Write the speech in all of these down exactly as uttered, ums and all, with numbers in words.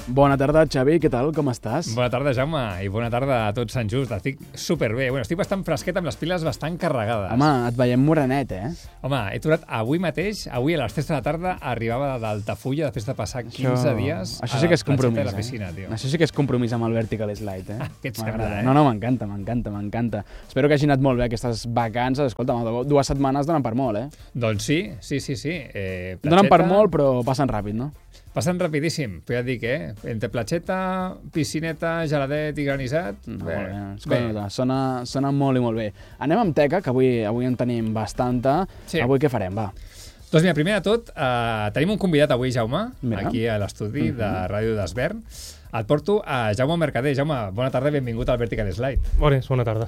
Bona tarda, Xavi, què tal, com estàs? Bona tarda, Jaume, i bona tarda a tots Sant Just. Estic superbé. Bueno, estic bastant fresquet amb les piles bastant carregades. Home, et veiem morenet, eh? Home, he tornat avui mateix, avui a les tres de la tarda, arribava d'Altafulla després de passar quinze Això... dies Això a sí la que és compromís, platgeta de la piscina, eh? tio. Això sí que és compromís amb el Vertical Slide, eh? Què et sembla, eh? No, no, m'encanta, m'encanta, m'encanta. Espero que hagi anat molt bé aquestes vacances. Escolta, dues setmanes donen per molt, eh? Doncs sí, sí, sí, sí. Eh, donen per molt, però passen ràpid, no? Passen rapidíssim, però ja et dic, eh? Entre platgeta, piscineta, geladet i granissat... No, bé, bé. Escolta, sona, sona molt i molt bé. Anem amb teca, que avui, avui en tenim bastanta. Sí. Avui què farem, va? Doncs mira, primer de tot, eh, tenim un convidat avui, Jaume, mira. Aquí a l'estudi uh -huh. de Ràdio d'Esvern. Et porto a Jaume Mercader. Jaume, bona tarda i benvingut al Vertical Slide. Bones, bona tarda.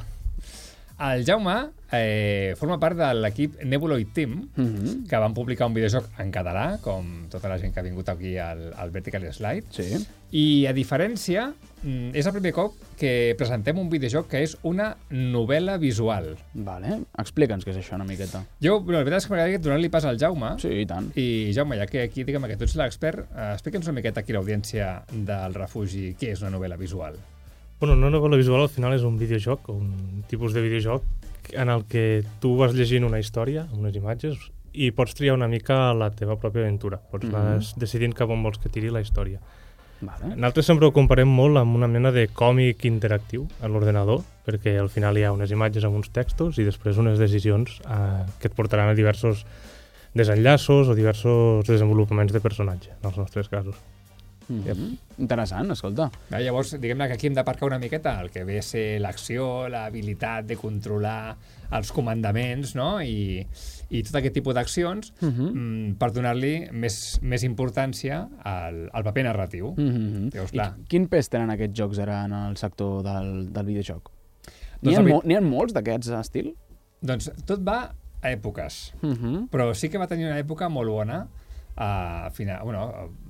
El Jaume eh, forma part de l'equip Nebuloid Team, uh -huh. que van publicar un videojoc en català, com tota la gent que ha vingut aquí al, al Vertical Slide. Sí. I, a diferència, és el primer cop que presentem un videojoc que és una novel·la visual. Vale. Explica'ns què és això una miqueta. Jo, bueno, la veritat és que m'agradaria donar-li pas al Jaume. Sí, i tant. I, Jaume, ja que aquí, diguem que tu ets l'expert, eh, explica'ns una miqueta aquí a l'audiència del refugi què és una novel·la visual. Bueno, una novel·la visual al final és un videojoc, un tipus de videojoc en el que tu vas llegint una història, unes imatges, i pots triar una mica la teva pròpia aventura. Pots mm-hmm. anar decidint cap on vols que tiri la història. Vale. Nosaltres sempre ho comparem molt amb una mena de còmic interactiu a l'ordenador, perquè al final hi ha unes imatges amb uns textos i després unes decisions eh, que et portaran a diversos desenllaços o diversos desenvolupaments de personatge, en els nostres casos. Mm-hmm. Yep. Interessant, escolta. Ja, llavors, diguem-ne que aquí hem d'aparcar una miqueta el que ve a ser l'acció, l'habilitat de controlar els comandaments, no? I, i tot aquest tipus d'accions mm-hmm. mm, per donar-li més, més importància al, al paper narratiu. Mm-hmm. Llavors, clar. I quin pes tenen aquests jocs ara en el sector del, del videojoc? N'hi Doncs ha, vi... mo ha molts d'aquests estil? Doncs tot va a èpoques, mm-hmm. però sí que va tenir una època molt bona a final, bueno,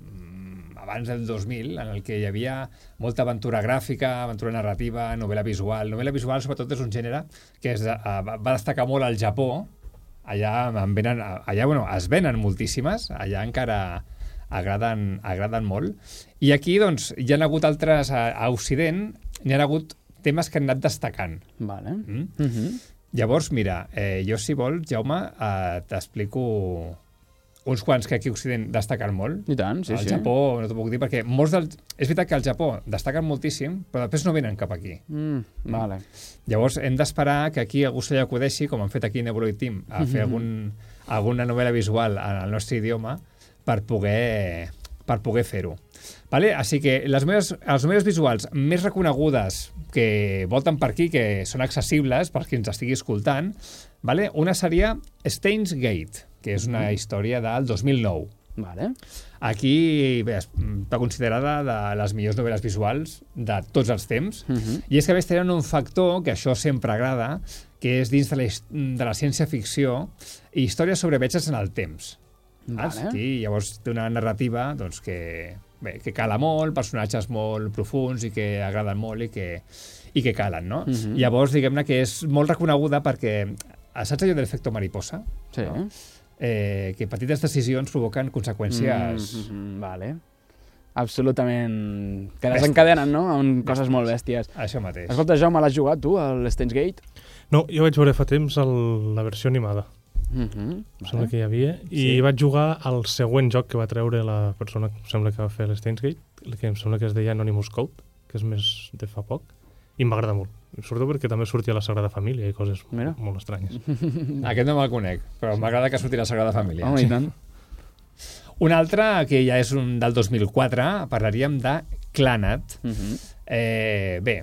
abans del dos mil, en el que hi havia molta aventura gràfica, aventura narrativa, novel·la visual. Novel·la visual, sobretot, és un gènere que és, uh, va destacar molt al Japó. Allà, en venen, allà bueno, es venen moltíssimes, allà encara agraden, agraden molt. I aquí, doncs, hi ha hagut altres, a, a Occident, hi ha hagut temes que han anat destacant. Vale. Mm? Mm-hmm. Llavors, mira, eh, jo, si vols, Jaume, eh, t'explico uns quants que aquí a Occident destaquen molt. I tant, sí, al sí. Japó no t'ho puc dir, perquè molts dels... És veritat que al Japó destaquen moltíssim, però després no venen cap aquí. Mm, vale. Llavors hem d'esperar que aquí algú se li acudeixi, com han fet aquí a Nebuloid Team, a fer algun, alguna novel·la visual en el nostre idioma per poder, per poder fer-ho. Vale? Així que les meves, les novel·les visuals més reconegudes que volten per aquí, que són accessibles per qui ens estigui escoltant, vale? Una seria Steins Gate, que és una història del dos mil nou. Vale. Aquí bé, està considerada de les millors novel·les visuals de tots els temps, uh-huh. i és que a més tenen un factor que això sempre agrada, que és dins de la, de la ciència-ficció i històries sobre viatges en el temps. Vale. Aquí llavors té una narrativa doncs, que, bé, que cala molt, personatges molt profuns i que agraden molt i que, i que calen, no? Uh-huh. Llavors, diguem-ne que és molt reconeguda perquè saps allò de l'efecte mariposa? Sí. No? Eh, que petites decisions provoquen conseqüències... Mm-hmm, vale. Absolutament... Que desencadenen, no? Amb coses molt bèsties. Això mateix. Escolta, Jaume, l'has jugat tu, al Steins Gate? No, jo vaig veure fa temps el, la versió animada. Mm-hmm. Em sembla que hi havia. I Sí. vaig jugar al següent joc que va treure la persona que em sembla que va fer l'Steins Gate, que em sembla que es deia Anonymous Code, que és més de fa poc, i m'agrada molt. Sobretot perquè també sortia la Sagrada Família i coses Mira. molt estranyes. Aquest no me'l conec, però m'agrada que surti la Sagrada Família. Home, i tant. Un altre, que ja és un del dos mil quatre, parlaríem de Clannad. Mm-hmm. Eh, bé,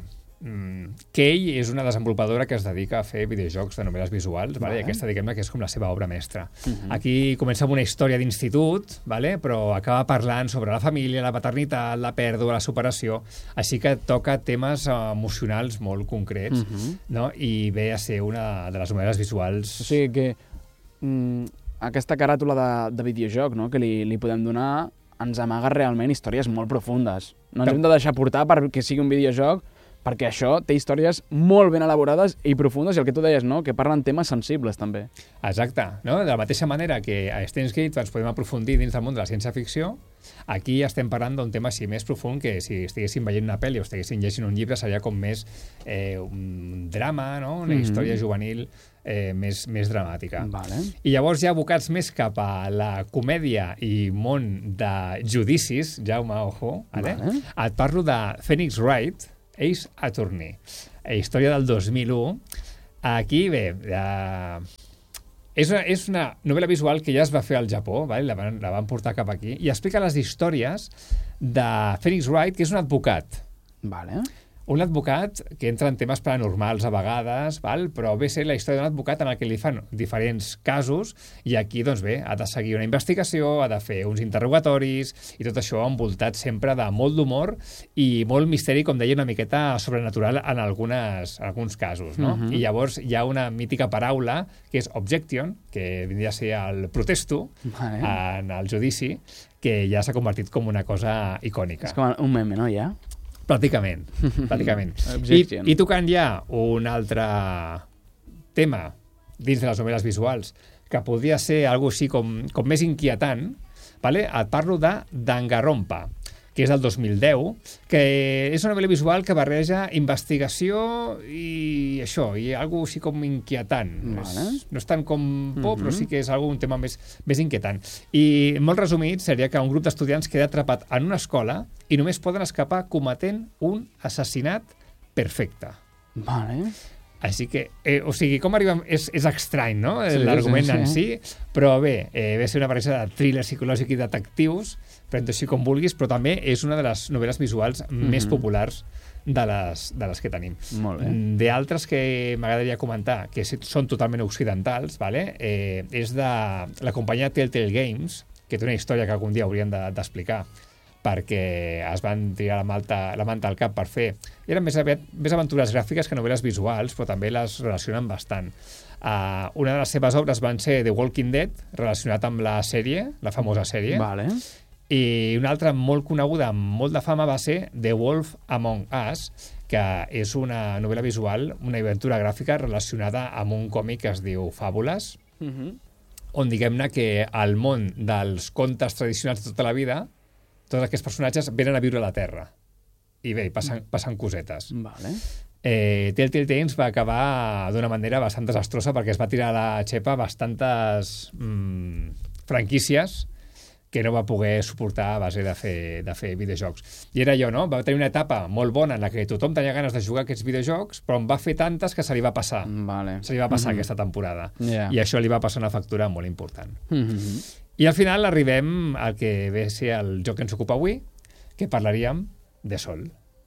Kay és una desenvolupadora que es dedica a fer videojocs de novel·les visuals, vale? Vale. I aquesta, diguem-ne, que és com la seva obra mestra. Mm-hmm. Aquí comença amb una història d'institut, vale? Però acaba parlant sobre la família, la paternitat, la pèrdua, la superació, així que toca temes emocionals molt concrets, Mm-hmm. no? I ve a ser una de les novel·les visuals... O sigui que mm, aquesta caràtula de, de videojoc, no?, que li, li podem donar ens amaga realment històries molt profundes. No ens hem de deixar portar perquè sigui un videojoc, perquè això té històries molt ben elaborades i profundes, i el que tu deies, no?, que parlen temes sensibles, també. Exacte, no? De la mateixa manera que a Steins Gate ens podem aprofundir dins del món de la ciència-ficció, aquí estem parlant d'un tema així més profund que si estiguéssim veient una pel·li o estiguéssim llegint un llibre seria com més eh, un drama, no? Una mm-hmm. història juvenil eh, més, més dramàtica. Vale. I llavors ja abocats més cap a la comèdia i món de judicis, Jaume, ojo, vale? Vale. Et parlo de Phoenix Wright, Ace Attorney, història del dos mil u. Aquí, bé, eh, és, una, és una novel·la visual que ja es va fer al Japó, vale? la, van, la van portar cap aquí, i explica les històries de Phoenix Wright, que és un advocat. Vale. Un advocat que entra en temes paranormals a vegades, val? Però ve ser la història d'un advocat en el que li fan diferents casos i aquí, doncs bé, ha de seguir una investigació, ha de fer uns interrogatoris i tot això envoltat sempre de molt d'humor i molt misteri, com deia, una miqueta sobrenatural en, algunes, en alguns casos, no? Uh-huh. I llavors hi ha una mítica paraula que és objection, que vindria a ser el protesto vale. En el judici, que ja s'ha convertit com una cosa icònica. És com un meme, no, ja? Pràcticament, pràcticament. I, I tocant ja un altre tema dins de les novel·les visuals que podria ser algo així com, com més inquietant, vale? Et parlo de Danganronpa, que és del dos mil deu, que és una novel·la visual que barreja investigació i això, i algo així com inquietant. Vale. És, no és tant com por, uh-huh. però sí que és algo, un tema més, més inquietant. I molt resumit seria que un grup d'estudiants queda atrapat en una escola i només poden escapar cometent un assassinat perfecte. Vale. Així que, eh, o sigui, com arribem... És, és estrany, no?, sí, l'argument sí, sí. en si, però bé, eh, ve ser una barreja de thriller psicològic i detectius, pren-t'ho així com vulguis, però també és una de les novel·les visuals mm-hmm. més populars de les, de les que tenim. Molt bé. D'altres que m'agradaria comentar, que són totalment occidentals, vale? eh, és de la companyia Telltale Games, que té una història que algun dia haurien d'explicar, de, perquè es van tirar la, malta, la manta al cap per fer. I eren més, més aventures gràfiques que novel·les visuals, però també les relacionen bastant. Uh, una de les seves obres van ser The Walking Dead, relacionat amb la sèrie, la famosa sèrie. Vale. I una altra molt coneguda, amb molt de fama, va ser The Wolf Among Us, que és una novel·la visual, una aventura gràfica relacionada amb un còmic que es diu Fàbules, uh-huh. on diguem-ne que al món dels contes tradicionals de tota la vida tots aquests personatges venen a viure a la Terra. I bé, passen, passen cosetes. Vale. Eh, Telltale Games va acabar d'una manera bastant desastrosa perquè es va tirar a la xepa bastantes mm, franquícies que no va poder suportar a base de fer, de fer videojocs. I era allò, no? Va tenir una etapa molt bona en la que tothom tenia ganes de jugar aquests videojocs, però en va fer tantes que se li va passar. Vale. Se li va passar mm-hmm. aquesta temporada. Yeah. I això li va passar una factura molt important. Mm-hmm. I al final arribem al que ve a ser el joc que ens ocupa avui, que parlaríem de Sol.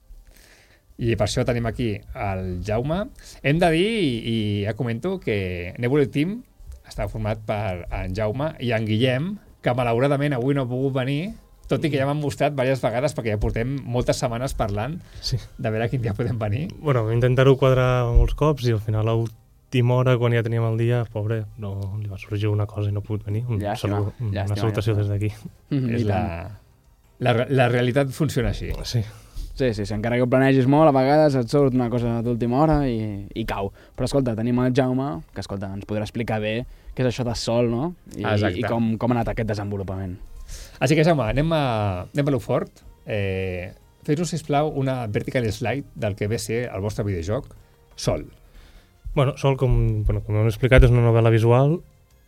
I per això tenim aquí el Jaume. Hem de dir, i, i ja comento, que Nebula Team està format per en Jaume i en Guillem, que malauradament avui no ha pogut venir, tot i que ja m'han mostrat diverses vegades, perquè ja portem moltes setmanes parlant sí. de veure quin dia podem venir. Bueno, intentar-ho quadrar molts cops i al final a última hora, quan ja teníem el dia, pobre, no li va sorgir una cosa i no ha pogut venir. Un llàstima, salut, una llàstima, salutació llàstima. des d'aquí. Mm-hmm, És la, la, la realitat funciona així. Sí. Sí, sí, sí, encara que ho planegis molt, a vegades et surt una cosa d'última hora i, i cau. Però escolta, tenim el Jaume, que escolta, ens podrà explicar bé què és això de Sol, no? I, i com, com ha anat aquest desenvolupament. Així que, Jaume, anem a, anem a lo fort. Eh, Fes-nos, sisplau, una vertical slide del que ve ser el vostre videojoc, Sol. Bueno, Sol, com, bueno, com hem explicat, és una novel·la visual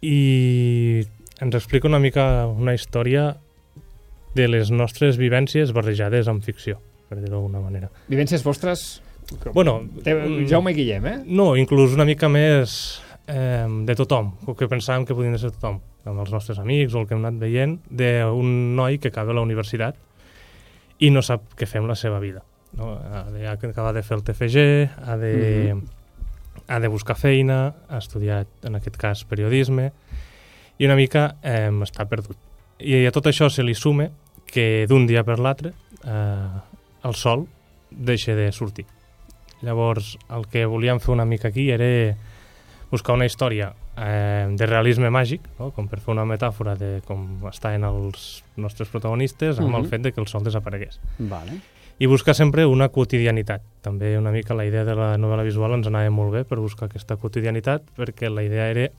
i ens explica una mica una història de les nostres vivències barrejades amb ficció, per dir-ho d'alguna manera. Vivències vostres? Bueno, Jaume i Guillem, eh? No, inclús una mica més eh, de tothom, el que pensàvem que podien ser tothom, amb els nostres amics o el que hem anat veient, d'un noi que acaba a la universitat i no sap què fer amb la seva vida. No? Ha de, acaba de fer el T F G, ha de, mm-hmm. ha de buscar feina, ha estudiat, en aquest cas, periodisme, i una mica eh, està perdut. I a tot això se li sume que d'un dia per l'altre eh, el sol deixa de sortir. Llavors, el que volíem fer una mica aquí era buscar una història eh, de realisme màgic, no? Com per fer una metàfora de com estaven els nostres protagonistes amb uh-huh. el fet de que el sol desaparegués. Vale. i buscar sempre una quotidianitat. També una mica la idea de la novel·la visual ens anava molt bé per buscar aquesta quotidianitat, perquè la idea era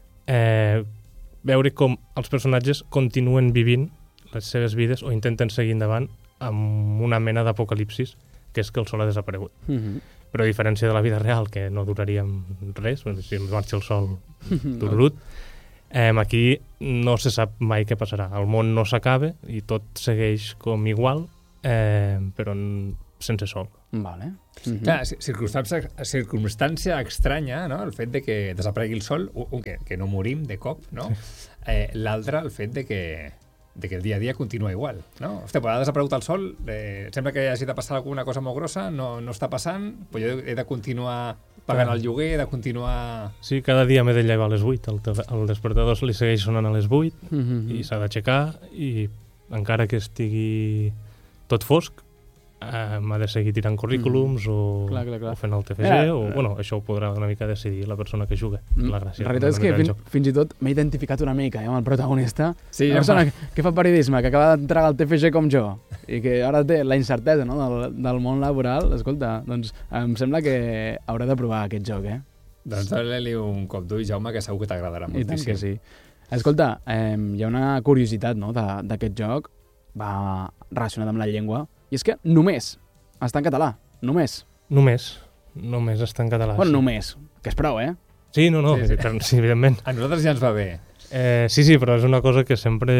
eh, veure com els personatges continuen vivint les seves vides o intenten seguir endavant amb una mena d'apocalipsis, que és que el sol ha desaparegut. Mm-hmm. Però a diferència de la vida real, que no duraríem res, si marxa el sol tururut, eh, aquí no se sap mai què passarà. El món no s'acaba i tot segueix com igual, eh, però sense sol. Vale. Mm-hmm. Clar, circumstància, circumstància estranya, no? El fet de que desaparegui el sol, un, que, que no morim de cop, no? Eh, L'altre, el fet de que de que el dia a dia continua igual, no? Hòstia, però ha desaparegut el sol, eh, sempre que hagi de passar alguna cosa molt grossa, no, no està passant, però jo he de continuar pagant Clar. el lloguer, he de continuar... Sí, cada dia m'he de llevar a les vuit, el, el despertador li segueix sonant a les vuit, mm-hmm. i s'ha d'aixecar, i encara que estigui tot fosc, eh, m'ha de seguir tirant currículums mm. o, clar, clar, clar. o fent el T F G, Mira, o, bueno, això ho podrà una mica decidir la persona que juga. La gràcia. La veritat és que fin, fins i tot m'he identificat una mica eh, amb el protagonista. Sí, una persona que, que fa periodisme, que acaba d'entrar al T F G com jo, i que ara té la incertesa, no, del, del món laboral. Escolta, doncs em sembla que haurà de provar aquest joc, eh? Doncs dona-li un cop d'ull, Jaume, que segur que t'agradarà moltíssim. I tant que sí. Escolta, eh, hi ha una curiositat, no, d'aquest joc, va relacionat amb la llengua, i és que només està en català. Només. Només. Només està en català. Bueno, sí. només. Que és prou, eh? Sí, no, no. Sí, sí. sí evidentment. A nosaltres ja ens va bé. Eh, sí, sí, però és una cosa que sempre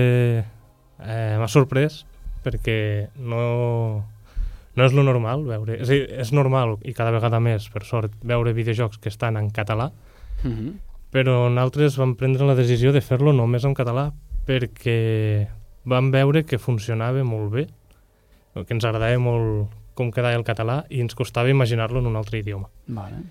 eh, m'ha sorprès perquè no, no és lo normal veure... És a dir, és normal, i cada vegada més, per sort, veure videojocs que estan en català, mm-hmm. però nosaltres vam prendre la decisió de fer-lo només en català perquè vam veure que funcionava molt bé, que ens agradava molt com quedava el català i ens costava imaginar-lo en un altre idioma. Vale.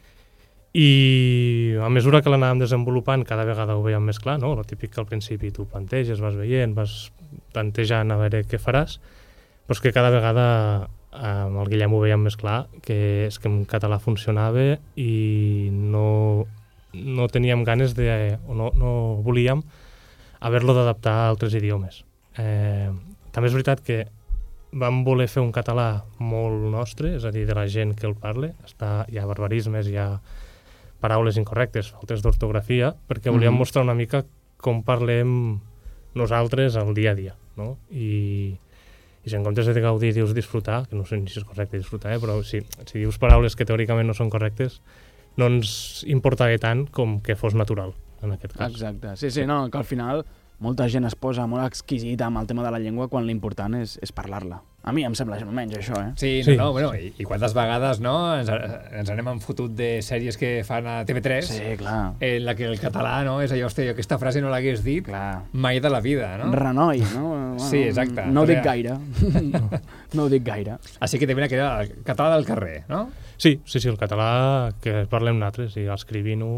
I a mesura que l'anàvem desenvolupant cada vegada ho veiem més clar, no? El típic que al principi tu planteges, vas veient, vas plantejant a veure què faràs, però és que cada vegada amb el Guillem ho veiem més clar, que és que en català funcionava i no, no teníem ganes de, o no, no volíem haver-lo d'adaptar a altres idiomes. Eh, també és veritat que vam voler fer un català molt nostre, és a dir, de la gent que el parla. Està, hi ha barbarismes, hi ha paraules incorrectes, faltes d'ortografia, perquè volíem mm-hmm. mostrar una mica com parlem nosaltres al dia a dia, no? I, i si en comptes de gaudir dius disfrutar, que no sé si és correcte disfrutar, eh? Però si, si dius paraules que teòricament no són correctes, no ens importava tant com que fos natural, en aquest cas. Exacte, sí, sí, no, que al final molta gent es posa molt exquisita amb el tema de la llengua quan l'important és, és parlar-la. A mi em sembla almenys això, eh? Sí, no, sí. no, bueno, i, i quantes vegades, no, ens, ens anem enfotut de sèries que fan a T V tres, sí, clar. En la que el català, no, és allò, hòstia, aquesta frase no l'hagués dit clar. Mai de la vida, no? Renoi, no? Bueno, sí, exacte. No ho dic gaire. no, no ho dic gaire. Així que també era el català del carrer, no? Sí, sí, sí, el català que parlem nosaltres, i escrivint-ho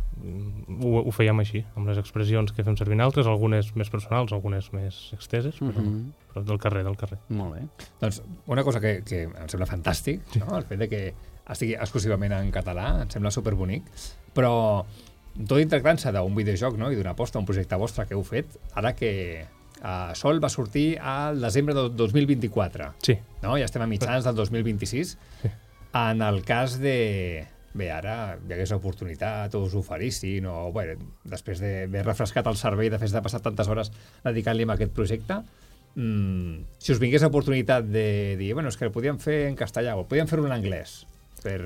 Ho, ho fèiem així, amb les expressions que fem servir altres, algunes més personals, algunes més exteses, però, mm-hmm. però del carrer, del carrer. Molt bé. Doncs una cosa que, que em sembla fantàstic, sí. no? El fet de que estigui exclusivament en català, em sembla superbonic, però tot i tractant-se d'un videojoc, no? I d'una aposta, un projecte vostre que heu fet, ara que uh, Sol va sortir al desembre del dos mil vint-i-quatre, sí. no? Ja estem a mitjans del dos mil vint-i-sis. Sí. En el cas de... Bé, ara hi hagués oportunitat o us oferissin o, bé, després d'haver refrescat el cervell després de passar tantes hores dedicant-li a aquest projecte, mmm, si us vingués l'oportunitat de dir, bueno, és que el podíem fer en castellà o podíem fer-ho en anglès per,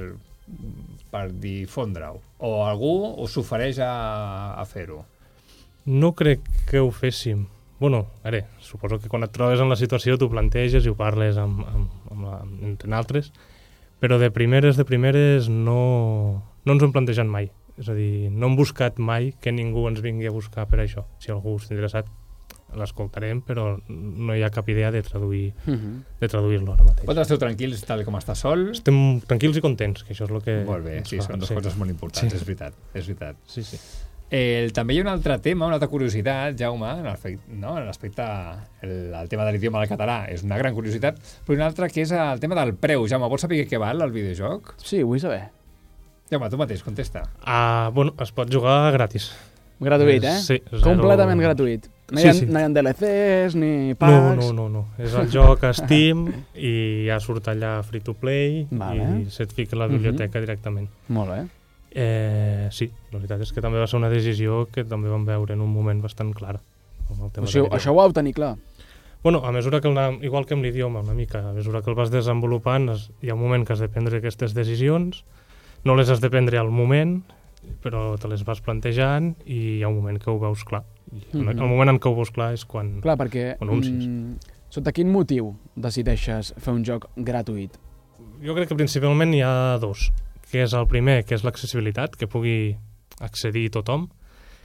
per difondre-ho, o algú us ofereix a, a fer-ho? No crec que ho féssim. Bueno, ara, suposo que quan et trobes en la situació tu planteges i ho parles amb, amb, amb la, entre altres, però de primeres, de primeres no, no ens ho hem plantejat mai. És a dir, no hem buscat mai que ningú ens vingui a buscar per això. Si algú està interessat, l'escoltarem, però no hi ha cap idea de traduir uh-huh. de traduir-lo ara mateix. Vosaltres esteu tranquils tal com està Sol? Estem tranquils i contents, que això és el que... Molt bé, sí, fa. Són dues sí. coses molt importants, sí. és veritat. És veritat. Sí, sí. Eh, també hi ha un altre tema, una altra curiositat, Jaume, en l'aspecte, no? En l'aspecte el, el tema de l'idioma del català és una gran curiositat, però una altra que és el tema del preu. Jaume, vols saber què val el videojoc? Sí, vull saber. Jaume, tu mateix, contesta. Uh, bueno, es pot jugar gratis. Gratuït, eh? Sí. Zero... Completament gratuït. No hi ha, sí, sí. no hi ha D L Cs ni packs? No, no, no, no. És el joc a Steam i ja surt allà free to play vale. I se't fica a la biblioteca uh-huh. directament. Molt bé. Eh, sí, la veritat és que també va ser una decisió que també vam veure en un moment bastant clara. O sigui, això ho vau tenir clar? Bueno, a mesura que el, igual que amb l'idioma, una mica, a mesura que el vas desenvolupant, es, hi ha un moment que has de prendre aquestes decisions, no les has de prendre al moment, però te les vas plantejant i hi ha un moment que ho veus clar. I mm-hmm. El moment en què ho veus clar és quan, clar, perquè, quan anuncis. Mm, sota quin motiu decideixes fer un joc gratuït? Jo crec que principalment hi ha dos, que és el primer, que és l'accessibilitat, que pugui accedir tothom,